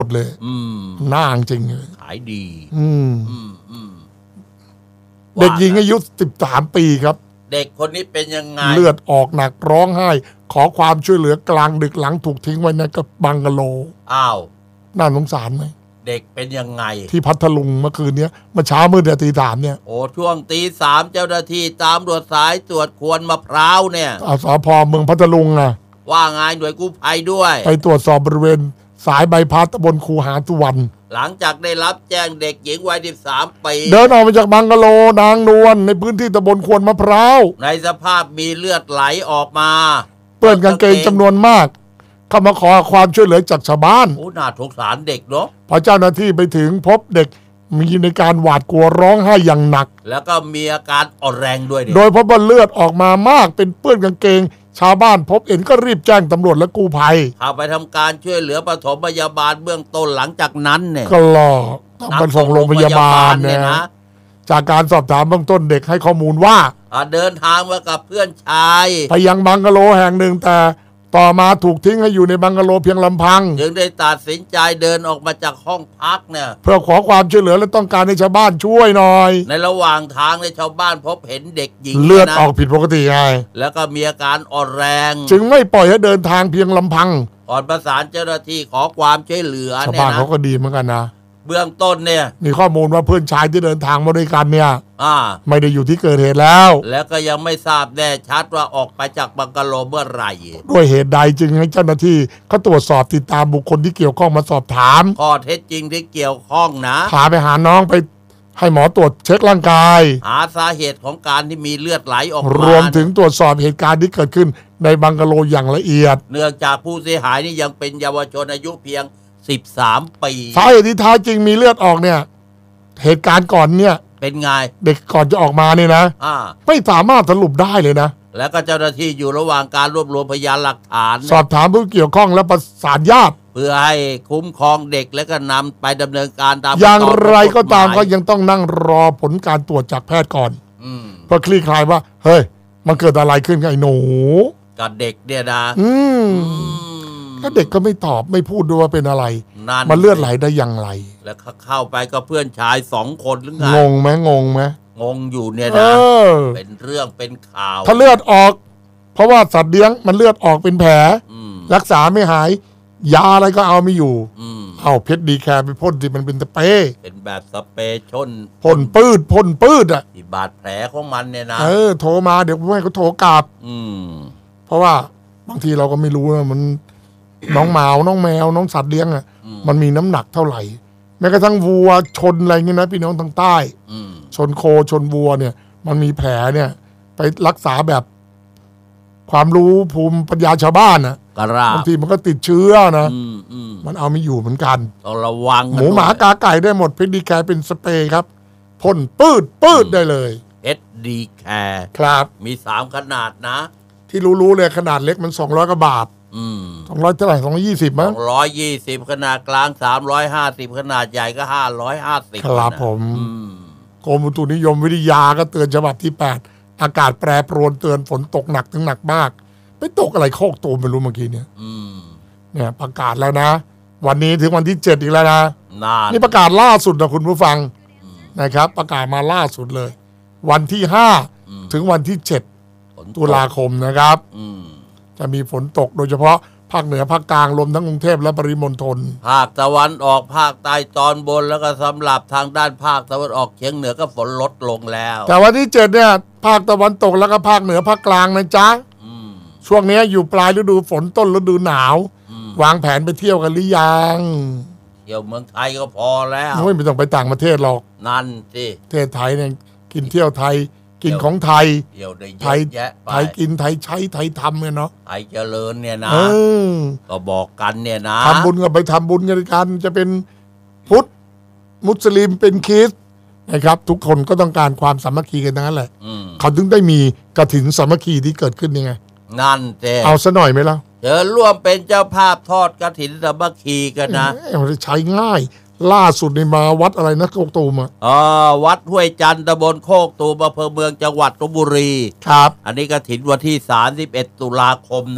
ดเลยน่าจริงเลยขายดีเด็กหญิงอายุ13 ปีครับเด็กคนนี้เป็นยังไงเลือดออกหนักร้องไห้ขอความช่วยเหลือกลางดึกหลังถูกทิ้งไว้ในบังกะโลอ้าวน่าสงสารไหมเด็กเป็นยังไงที่พัทลุงเมื่อคืนนี้เมื่อเช้ามืดตี 3เนี่ยโอ้ช่วงตี 3เจ้าหน้าที่ตามตรวจสายตรวจควนมะพร้าวเนี่ยสพเมืองพัทลุงนะว่าไงหน่วยกู้ภัยด้วยไปตรวจสอบบริเวณสายใบพัดตำบลคูหาสุวรรณหลังจากได้รับแจ้งเด็กหญิงวัย13 ปีเดินออกมาจากบังกะโลนางนวลในพื้นที่ตำบลควนมะพร้าวในสภาพมีเลือดไหลออกมาเปื้อนกางเกงจำนวนมากเข้ามาขอความช่วยเหลือจากชาวบ้านโอ้น่าสงสารเด็กเนาะพอเจ้าหน้าที่ไปถึงพบเด็กมีในการหวาดกลัวร้องไห้อย่างหนักแล้วก็มีอาการอ่อนแรงด้วยโดยพบว่าเลือดออกมามากเป็นเปื้อนกางเกงชาวบ้านพบเห็นก็รีบแจ้งตำรวจและกู้ภัยเข้าไปทำการช่วยเหลือปฐมพยาบาลเบื้องต้นหลังจากนั้นเนี่ยก็รอต้องไปส่งโรงพยาบาลเนี่ยนะจากการสอบถามเบื้องต้นเด็กให้ข้อมูลว่าเดินทางมากับเพื่อนชายไปยังบังกะโลแห่งหนึ่งแต่ต่อมาถูกทิ้งให้อยู่ในบังกะโลเพียงลำพังจึงได้ตัดสินใจเดินออกมาจากห้องพักเนี่ยเพื่อขอความช่วยเหลือและต้องการให้ชาวบ้านช่วยหน่อยในระหว่างทางในชาวบ้านพบเห็นเด็กหญิงเลือดออกผิดปกติไงแล้วก็มีอาการอ่อนแรงจึงไม่ปล่อยให้เดินทางเพียงลำพังก่อนประสานเจ้าหน้าที่ขอความช่วยเหลือชาวบ้านเขาก็ดีเหมือนกันนะเบื้องต้นเนี่ยมีข้อมูลว่าเพื่อนชายที่เดินทางมาด้วยกันเนี่ยไม่ได้อยู่ที่เกิดเหตุแล้วก็ยังไม่ทราบแน่ชัดว่าออกไปจากบังกะโลเมื่อไหร่ด้วยเหตุใดจึงให้เจ้าหน้าที่เขาตรวจสอบติดตามบุคคลที่เกี่ยวข้องมาสอบถามข้อเท็จจริงที่เกี่ยวข้องนะพาไปหาน้องไปให้หมอตรวจเช็คร่างกายหาสาเหตุของการที่มีเลือดไหลออกมารวมถึงตรวจสอบเหตุการณ์ที่เกิดขึ้นในบังกะโลอย่างละเอียดเนื่องจากผู้เสียหายนี่ยังเป็นเยาวชนอายุเพียง13 ปีสาเหตุที่แท้จริงมีเลือดออกเนี่ยเหตุการณ์ก่อนเนี่ยเป็นไงเด็กก่อนจะออกมาเนี่ยนะไม่สามารถสรุปได้เลยนะแล้วก็เจ้าหน้าที่อยู่ระหว่างการรวบรวมพยานหลักฐานสอบถามผู้เกี่ยวข้องและประสานญาติเพื่อให้คุ้มครองเด็กและก็นำไปดำเนินการตามอย่างไรก็ตามก็ยังต้องนั่งรอผลการตรวจจากแพทย์ก่อนเพื่อคลี่คลายว่าเฮ้ยมันเกิดอะไรขึ้นกับไอ้หนูกับเด็กเนี่ยนะถ้าเด็กก็ไม่ตอบไม่พูดด้วยว่าเป็นอะไรมันเลือดไหลได้อย่างไรแล้วเข้าไปก็เพื่อนชาย2 คนหรือไงงงไหมงงอยู่เนี่ยนะเป็นเรื่องเป็นข่าวถ้าเลือดออกเพราะว่าสัตว์เลี้ยงมันเลือดออกเป็นแผลรักษาไม่หายยาอะไรก็เอาไม่อยู่เอาเพชรดีแคร์ไปพ่นที่มันเป็นสเปรย์เป็นแบบสเปรย์พ่นปืดอ่ะที่บาดแผลของมันเนี่ยนะโทรมาเดี๋ยวให้เขาโทรกลับเพราะว่าบางทีเราก็ไม่รู้นะมันน้องหมาน้องแมวน้องสัตว์เลี้ยงอ่ะมันมีน้ำหนักเท่าไหร่แม้กระทั่งวัวชนอะไรเงี้ยนะพี่น้องทางใต้ชนโคชนวัวเนี่ยมันมีแผลเนี่ยไปรักษาแบบความรู้ภูมิปัญญาชาวบ้านนะบางทีมันก็ติดเชื้อนะมันเอาไม่อยู่เหมือนกันต้องระวังหมูหมากาไก่ได้หมดเพชรดีแคร์เป็นสเปรย์ครับพ่นปืดได้เลยเพชรดีแคร์ครับมี3 ขนาดนะที่รู้เลยขนาดเล็กมัน200 กว่าบาท200เท่าไหร่220มั้ง 220ขนาดกลาง350ขนาดใหญ่ก็550 ครับผมกรมอุตุนิยมวิทยาก็เตือนฉบับที่8อากาศแปรปรวนเตือนฝนตกหนักถึงหนักมากไปตกอะไรโคกตูมไม่รู้เมื่อกี้เนี่ยประกาศแล้วนะวันนี้ถึงวันที่7อีกแล้วนะนี่ประกาศล่าสุดนะคุณผู้ฟังนะครับประกาศมาล่าสุดเลยวันที่5ถึงวันที่7ตุลาคมนะครับจะมีฝนตกโดยเฉพาะภาคเหนือภาคกลางรวมทั้งกรุงเทพและปริมณฑลภาคตะวันออกภาคใต้ตอนบนแล้วก็สำหรับทางด้านภาคตะวันออกเฉียงเหนือก็ฝนลดลงแล้วแต่วันที่7เนี่ยภาคตะวันตกแล้วก็ภาคเหนือภาคกลางนะจ๊ะช่วงนี้อยู่ปลายฤดูฝนต้นฤดูหนาววางแผนไปเที่ยวกันหรือยังเที่ยวเมืองไทยก็พอแล้วไม่ต้องไปต่างประเทศหรอกนั่นสิประเทศไทยเนี่ยกินเที่ยวไทยกินของไทยไทยกินไทยใช้ไทยทำเนี่ยเนาะไทยเจริญเนี่ยนะก็บอกกันเนี่ยนะทำบุญก็ไปทำบุญกันจะเป็นพุทธมุสลิมเป็นคริสต์นะครับทุกคนก็ต้องการความสามัคคีกันทั้งนั้นแหละเขาถึงได้มีกฐินสามัคคีที่เกิดขึ้นยังไงนั่นเจเอาซะหน่อยไหมล่ะร่วมเป็นเจ้าภาพทอดกฐินสามัคคีกันนะใช้ง่ายล่าสุดในมาวัดอะไรนะโคกตูมวัดห้วยจันทร์ตำบลโคกตูมอำเภอเมืองจังหวัดลพบุรีครับอันนี้กฐินวันที่31ตุลาคมนะ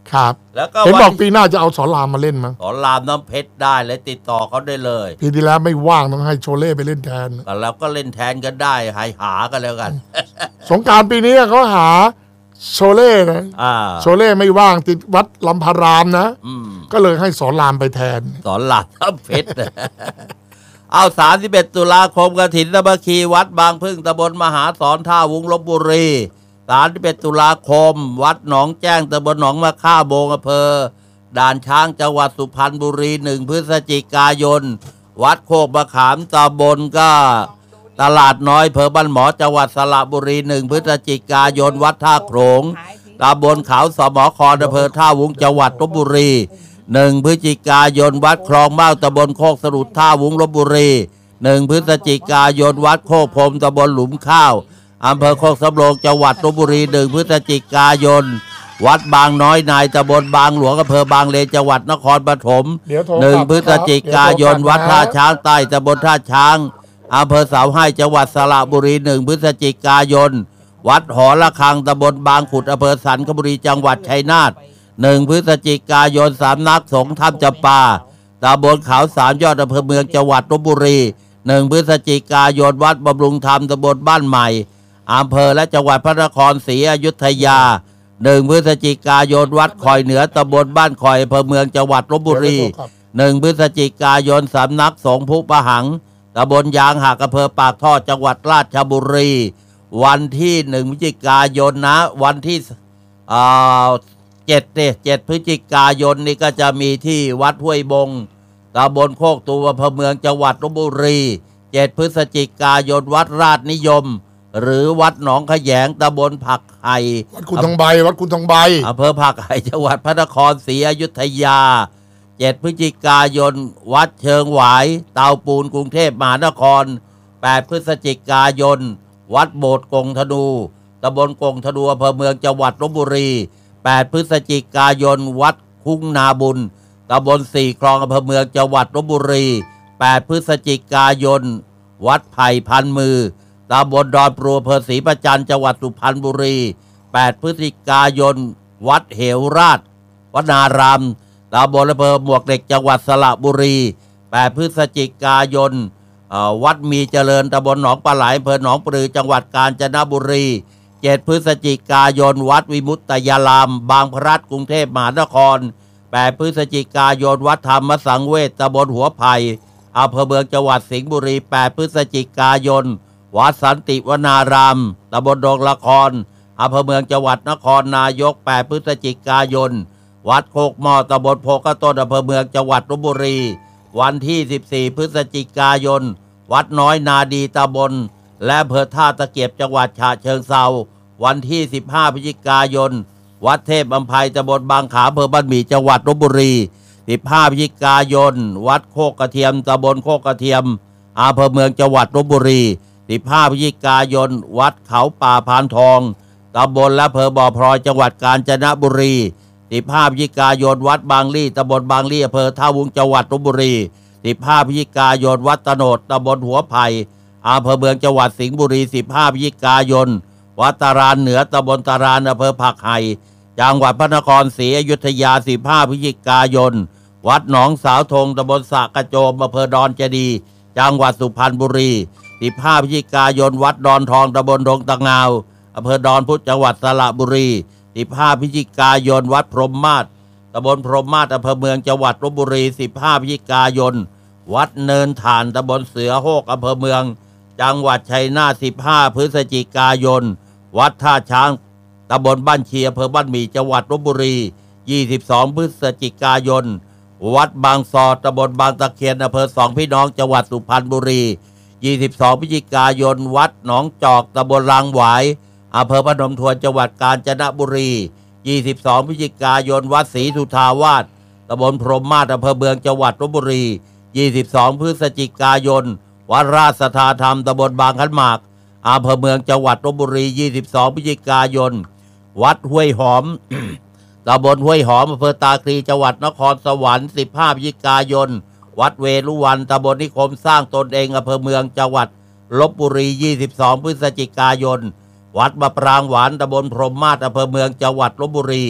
ครับแล้วก็เห็นบอกปีหน้าจะเอาสอนรามมาเล่นมั้งสอนรามน้ำเพชรได้เลยติดต่อเขาได้เลยปีที่แล้วไม่ว่างต้องให้โชเล่ไปเล่นแทนก็แล้วก็เล่นแทนกันได้หากันแล้วกันสงกรานต์ปีนี้เขาหาโชเล่นะโชเล่ไม่ว่างติดวัดลำพารามนะก็เลยให้สอนรามไปแทนสอนรามน้ำเพชรเอา31 ตุลาคมกฐินสามัคคีวัดบางพึ่งตำบลมหาสอนท่าวุ้งลพบุรี31 ตุลาคมวัดหนองแจ้งตำบลหนองมะค่าโบงอำเภอด่านช้างจังหวัดสุพรรณบุรี1 พฤศจิกายนวัดโคกมะขามตำบลก็ตลาดน้อยอำเภอบ้านหมอจังหวัดสระบุรี1 พฤศจิกายนวัดท่าโขลงตำบลเขาสมคออำเภอท่าวุ้งจังหวัดลพบุรี1 พฤศจิกายนวัดคลองเมาตำบลโคกสรุดท่าวุ้งลพบุรี1 พฤศจิกายนวัดโคกพรมตำบลหลุมข้าวอำเภอโคกสำโรงจังหวัดลพบุรี1 พฤศจิกายนวัดบางน้อยนายตำบลบางหลวงอำเภอบางเลนจังหวัดนครปฐม1 พฤศจิกายนวัดท่าช้างใต้ตำบลท่าช้างอำเภอเสาให้จังหวัดสระบุรี1 พฤศจิกายนวัดหอระฆังตำบลบางขุดอำเภอสันคบุรีจังหวัดชัยนาท1 พฤศจิกายนสำนักสงฆ์ถ้ำจำปาตำบลเขาสามยอดอำเภอเมืองจังหวัดลพบุรี1 พฤศจิกายนวัดบำรุงธรรมตำบลบ้านใหม่อำเภอและจังหวัดพระนครศรีอยุธยา1 พฤศจิกายนวัดคอยเหนือตำบลบ้านคอยอำเภอเมืองจังหวัดลพบุรี1 พฤศจิกายนสำนักสงฆ์ภูประหังตำบลยางหักอำเภอปากท่อจังหวัดราชบุรีวันที่1 พฤศจิกายนนะวันที่7 พฤศจิกายนนี่ก็จะมีที่วัดห้วยบงตำบลโคกตูมอำเภอเมืองจังหวัดลพบุรี7 พฤศจิกายนวัดราชนิยมหรือวัดหนองขยงตำบลผักไห่วัดคุณทองใบวัดคุณทองใบอำเภอผักไห่จังหวัดพระนครศรีอยุธยา7 พฤศจิกายนวัดเชิงหวายเตาปูนกรุงเทพมหานคร8 พฤศจิกายนวัดโบสถ์กงธนูตำบลกงธนูอำเภอเมืองจังหวัดลพบุรี8 พฤศจิกายนวัดคุ้งนาบุญตำบลสี่คลองอำเภอเมืองจังหวัดลพบุรี8 พฤศจิกายนวัดไผ่พันมือตำบลดอนปลัวอำเภอศรีประจันจังหวัดสุพรรณบุรี8 พฤศจิกายนวัดเหวราชวนารามตำบลอำเภอหมวกเหล็กจังหวัดสระบุรี8 พฤศจิกายนวัดมีเจริญตำบลหนองปลาไหลอำเภอหนองปลือจังหวัดกาญจนบุรี7 พฤศจิกายนวัดวิมุตตยารามบางพลัดกรุงเทพมหานคร8 พฤศจิกายนวัดธรรมสังเวชตำบลหัวไผ่อำเภอเมืองจังหวัดสิงห์บุรี8 พฤศจิกายนวัดสันติวนารามตำบลดงละครอำเภอเมืองจังหวัดนครนายก8 พฤศจิกายนวัดโคกหม้อตำบลโพกต้นอำเภอเมืองจังหวัดลพบุรีวันที่14 พฤศจิกายนวัดน้อยนาดีตำบลและอำเภอท่าตะเกียบจังหวัดฉะเชิงเทราวันที่15 พฤศจิกายนวัดเทพอำไพตำบลบางขาอำเภอบ้านหมี่จังหวัดลพบุรี15 พฤศจิกายนวัดโคกกระเทียมตำบลโคกกระเทียมอำเภอเมืองจังหวัดลพบุรี15 พฤศจิกายนวัดเขาป่าพานทองตำบลและอำเภอบ่อพลอยจังหวัดกาญจนบุรี15 พฤศจิกายนวัดบางลี่ตำบลบางลี่อำเภอท่าวุ้งจังหวัดลพบุรี15 พฤศจิกายนวัดตโนดตำบลหัวไผ่อำเภอเมืองจังหวัดสิงห์บุรี15 พฤศจิกายนวัดตารานเหนือตำบลตารานอำเภอผักไห่จังหวัดพระนครศรีอยุธยา15 พฤศจิกายนวัดหนองสาวธงตำบลสะกระโจมอำเภอดอนเจดีย์จังหวัดสุพรรณบุรี15 พฤศจิกายนวัดดอนทองตำบลดงตะงาวอำเภอดอนพุธจังหวัดสระบุรี15 พฤศจิกายนวัดพรหมมาศตำบลพรหมมาศอำเภอเมืองจังหวัดลพบุรี15 พฤศจิกายนวัดเนินถ่านตำบลเสือโฮกอำเภอเมืองจังหวัดชัยนาท15 พฤศจิกายนวัดท่าช้างตำบลบ้านเชียอำเภอบ้านหมี่จังหวัดลพบุรี22 พฤศจิกายนวัดบางซอตำบลบางตะเคียนอำเภอสองพี่น้องจังหวัดสุพรรณบุรี22 พฤศจิกายนวัดหนองจอกตำบลรางหวายอำเภอพนมทวนจังหวัดกาญจนบุรี22 พฤศจิกายนวัดศรีสุทาวาสตำบลพรหมมาศอำเภอเมืองจังหวัดลพบุรี22 พฤศจิกายนวัดราชสัทธาธรรมตำบลบางขันหมากอำเภอเมืองจังหวัดลพบุรี22 พฤศจิกายนวัดห้วยหอม ตำบลห้วยหอมอำเภอตาคลีจังหวัดนครสวรรค์15 พฤศจิกายนวัดเวรุวันตำบลนิคมสร้างตนเองอำเภอเมืองจังหวัดลพบุรี22 พฤศจิกายนวัดมะปรางหวานตำบลพรหมมาศอำเภอเมืองจังหวัดลพบุรี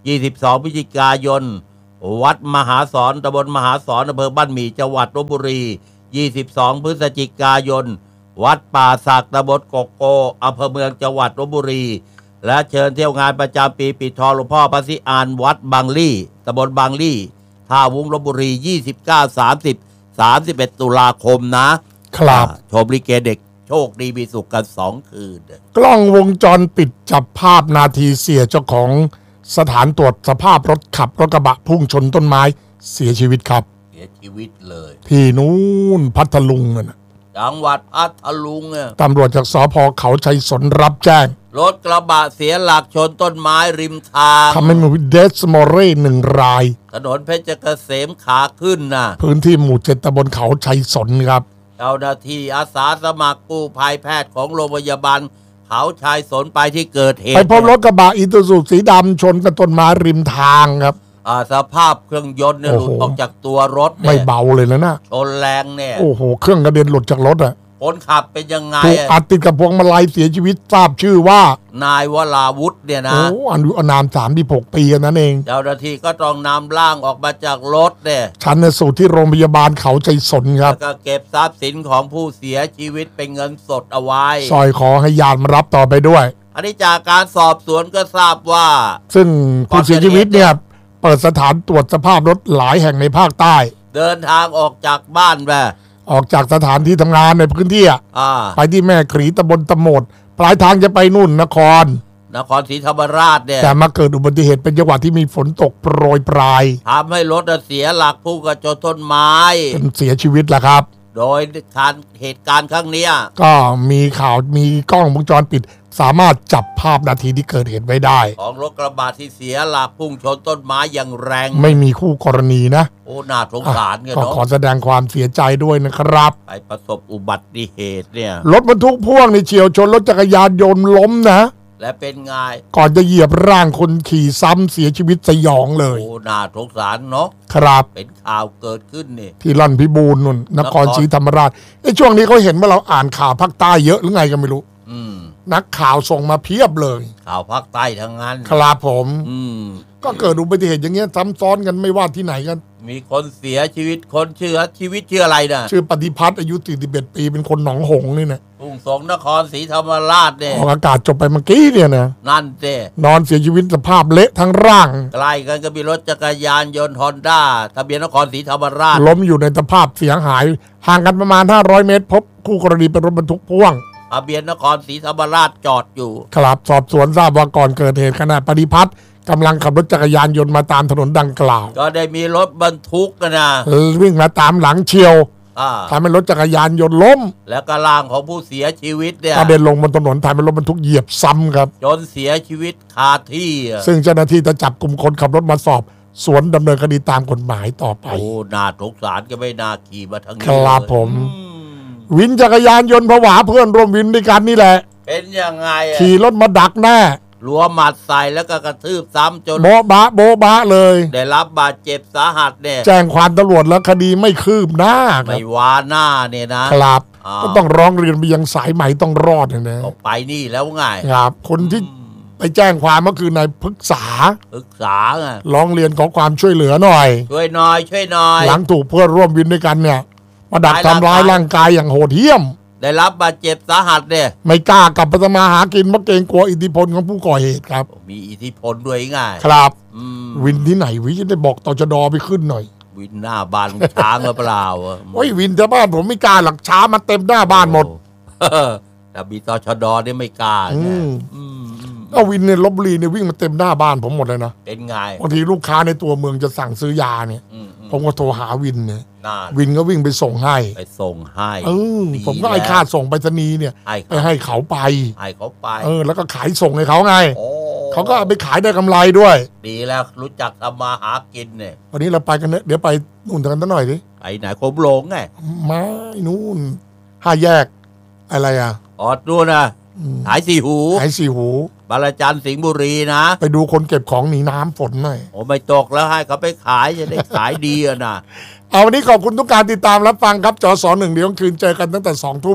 22 พฤศจิกายนวัดมหาสอนตำบลมหาสอนอำเภอบ้านหมี่จังหวัดลพบุรี 22 พฤศจิกายนวัดป่าสักตำบลกกโกอำเภอเมืองจังหวัดลพบุรี และเชิญเที่ยวงานประจำปีปิดทองหลวงพ่อพระศรีอานวัดบางลี่ตำบลบางลี่ท่าวุ้งลพบุรี 29 30 31 ตุลาคมนะครับ ชมลิเกเด็กโชคดีมีสุขกัน2 คืนกล้องวงจรปิดจับภาพนาทีเสียเจ้าของสถานตรวจสภาพรถขับรถกระบะพุ่งชนต้นไม้เสียชีวิตครับเสียชีวิตเลยที่นู้นพัทลุงนะจังหวัดพัทลุงเนี่ยตำรวจจากสพเขาชัยสนรับแจ้งรถกระบะเสียหลักชนต้นไม้ริมทางทำให้มีเดสมอเร่1 รายถนนเพชรเกษมขาขึ้นนะพื้นที่หมู่ 7 ตำบลเขาชัยสนครับเจ้าหน้าที่อาสาสมัครกู้ภัยแพทย์ของโรงพยาบาลเขาชายสนไปที่เกิดเหตุไปพบรถกระบะอีซูซูสีดำชนกับต้นไม้ริมทางครับสภาพเครื่องยนต์เนี่ยหลุดออกจากตัวรถไม่เนี่ยเบาเลยนะชนแรงเนี่ยโอ้โหเครื่องกระเด็นหลุดจากรถอ่ะคนขับเป็นยังไงถูกอัดติดกับพวงมาลัยเสียชีวิตทราบชื่อว่านายวราวุธเนี่ยนะโอ้อายุนาม36 ปีนั่นเองเจ้าหน้าที่ก็ต้องนำร่างออกมาจากรถเนี่ยชันสูตรที่โรงพยาบาลเขาชัยสนครับแล้วก็เก็บทรัพย์สินของผู้เสียชีวิตเป็นเงินสดเอาไว้ซอยขอให้ญาติมารับต่อไปด้วยอันนี้จากการสอบสวนก็ทราบว่าซึ่งผู้เสียชีวิตเนี่ยเปิดสถานตรวจสภาพรถหลายแห่งในภาคใต้เดินทางออกจากบ้านไปออกจากสถานที่ทำงานในพื้นที่อะอ่าไปที่แม่ขรีตำบลตะโหมด ปลายทางจะไปนู่นนครนครศรีธรรมราชเนี่ยแต่มาเกิดอุบัติเหตุเป็นจังหวะที่มีฝนตกโปรยปลายทำให้รถเสียหลักพุ่งกระจนต้นไม้จนเสียชีวิตแล้วครับโดยการเหตุการณ์ครั้งเนี้ยก็มีข่าวมีกล้องวงจรปิด สามารถจับภาพนาทีที่เกิดเหตุไว้ได้ของรถกระบะที่เสียหลักพุ่งชนต้นไม้อย่างแรงไม่มีคู่กรณีนะโอ้น่าสงสารกันก็เนาะขอแสดงความเสียใจด้วยนะครับไปประสบอุบัติเหตุเนี่ยรถบรรทุกพ่วงในเฉียวชนรถจักรยานยนต์ล้มนะและเป็นไงก่อนจะเหยียบร่างคนขี่ซ้ำเสียชีวิตสยองเลยโอ้น่าสงสารเนาะครับเป็นข่าวเกิดขึ้นนี่ที่ลั่นพิบูลนุ่นนครศรีธรรมราชไอ้ช่วงนี้เขาเห็นว่าเราอ่านข่าวภาคใต้เยอะหรือไงก็ไม่รู้อืมนักข่าวส่งมาเพียบเลยข่าวภาคใต้ทั้งนั้นครับผมอืมก็เกิดอุบัติเหตุอย่างเงี้ยซ้ำซ้อนกันไม่ว่าที่ไหนกันมีคนเสียชีวิตคนเชื่อชีวิตชื่ออะไรนะชื่อปฏิพัฒน์อายุ41 ปีเป็นคนหนองหงส์นี่นะทุ่งสงนครศรีธรรมราชเนี่ยออกอากาศจบไปเมื่อกี้เนี่ยนะนั่นเจ้นอนเสียชีวิตสภาพเละทั้งร่างใกล้กันก็มีรถจักรยานยนต์ฮอนด้าทะเบียนนครศรีธรรมราชล้มอยู่ในสภาพเสียหาย ห่างกันประมาณ500 เมตร พบคู่กรณีเป็นรถบรรทุกพ่วงทะเบียนนครศรีธรรมราชจอดอยู่ครับสอบสวนทราบว่าก่อนเกิดเหตุขณะปฏิพัฒน์กำลังขับรถจักรยานยนต์มาตามถนนดังกล่าวก็ได้มีรถบรรทุกนะวิ่งมาตามหลังเชียวอ่าทำให้รถจักรยานยนต์ล้มแล้วก็ร่างของผู้เสียชีวิตเนี่ยกระเด็นลงบนถนนทำให้รถบรรทุกเหยียบซ้ำครับจนเสียชีวิตคาที่อะซึ่งเจ้าหน้าที่จะจับกลุ่มคนขับรถมาสอบสวนดำเนินคดีตามกฎหมายต่อไปโอ้น่าสงสารก็ไม่น่าขี่มาทั้งนี้ครับเลยผมอืมวินจักรยานยนต์ผวาเพื่อนร่วมวินด้วยกันนี่แหละเป็นยังไงอะขี่รถมาดักแน่รัวหมัดใส่แล้วก็กระทืบซ้ำจนโบ๊ะบะเลยได้รับบาดเจ็บสาหัสเนี่ยแจ้งความตำรวจแล้วคดีไม่คืบหน้าครัไม่บวาหน้าเนี่ยนะครับ อ้าวก็ต้องร้องเรียนไปยังสายไหมต้องรอดนะก็ไปนี่แล้วไงครับ คนที่ไปแจ้งความก็คือนายพฤกษาปรึกษาไงร้องเรียนขอความช่วยเหลือหน่อยช่วยหน่อยช่วยหน่อยหลังถูกเพื่อนร่วมวินด้วยกันเนี่ยมาดักทำร้ายร่างกายอย่างโหดเหี้ยมได้รับบาดเจ็บสาหัสเนี่ยไม่กล้ากลับไปทำมาหากินเพราะเกรงกลัวอิทธิพลของผู้ก่อเหตุครับมีอิทธิพลด้วยไงครับอืมวินที่ไหนวิจะได้บอกตจดไปขึ้นหน่อยวินหน้าบ้านลุงช้างหรือเปล่าอะโอ้ยวินชาวบ้านผมไม่กล้าหลักช้ามาเต็มหน้าบ้านหมดโอ้แต่มีตชดเนี่ยไม่กล้าอืไงมอืมเอาวินเนี่ยลบบุรีเนี่ยวิ่งมาเต็มหน้าบ้านผมหมดเลยนะเป็นไงบางทีลูกค้าในตัวเมืองจะสั่งซื้อยาเนี่ยอืมผมก็โทรหาวินเนี่ยน่าวินก็วิ่งไปส่งให้ไปส่งให้ผมก็ไอ้ค่าส่งไปรษณีย์เนี่ยให้ไปให้เขาไปเขาไปแล้วก็ขายส่งให้เขาไงโอ้เขาก็เอาไปขายได้กำไรด้วยดีแล้วรู้จักทำมาหากินเนี่ยวันนี้เราไปกันเนี่ยเดี๋ยวไปนู่นกันสักหน่อยดิไปไหนคมหลงไงมานู่นห้าแยก อะไรอ่ะออดนู่นนะหายสีหูหายสี่หูบาลจันทร์สิงห์บุรีนะไปดูคนเก็บของหนีน้ำฝนหน่อยโอ้ไม่ตกแล้วให้เขาไปขายจะได้ขายดีอะนะเอาวันนี้ขอบคุณทุกการติดตามรับฟังครับจอสอหนึ่งเดี๋ยวกลางคืนเจอกันตั้งแต่2 ทุ่ม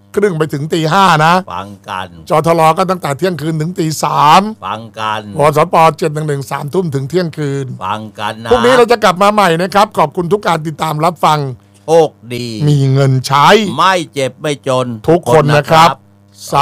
2:30ไปถึงตี 5นะฟังกันจทลก็ตั้งแต่เที่ยงคืนถึงตี 3 ฟังกันวสป711 3 ทุ่มถึงเที่ยงคืนฟังกันนะพรุ่งนี้เราจะกลับมาใหม่นะครับขอบคุณทุกการติดตามรับฟังโชคดีมีเงินใช้ไม่เจ็บไม่จนทุกคนนะครับ